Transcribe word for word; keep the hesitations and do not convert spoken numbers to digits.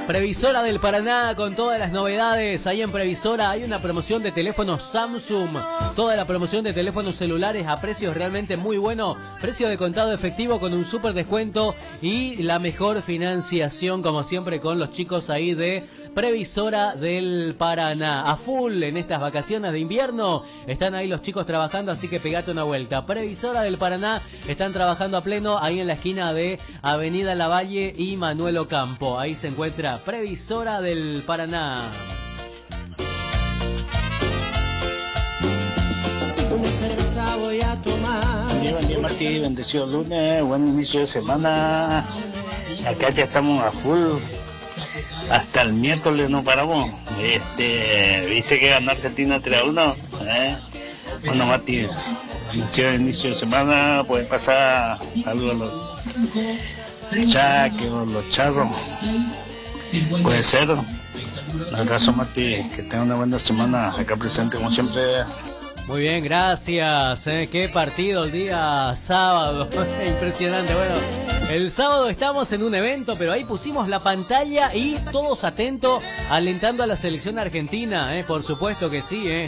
Previsora del Paraná con todas las novedades. Ahí en Previsora hay una promoción de teléfonos Samsung. Toda la promoción de teléfonos celulares a precios realmente muy buenos. Precio de contado efectivo con un súper descuento y la mejor financiación, como siempre, con los chicos ahí de Previsora del Paraná. A full en estas vacaciones de invierno. Están ahí los chicos trabajando, así que pegate una vuelta. Previsora del Paraná están trabajando a pleno ahí en la esquina de Avenida Lavalle y Manuel Ocampo. Ahí se encuentra Previsora del Paraná. Una cerveza voy a tomar. Buen día, buen día, Martí. Bendecido lunes, buen inicio de semana. Acá ya estamos a full. Hasta el miércoles no paramos. Este, ¿viste que ganó Argentina tres a uno? ¿Eh? Bueno, Martí, inicio de inicio de semana, pueden pasar algo a los chaques o los charros. Puede ser. Un abrazo, Martí, que tenga una buena semana acá presente como siempre. Muy bien, gracias. ¿eh? Qué partido el día sábado. Impresionante. Bueno, el sábado estamos en un evento, pero ahí pusimos la pantalla y todos atentos, alentando a la selección argentina. ¿eh? Por supuesto que sí. ¿eh?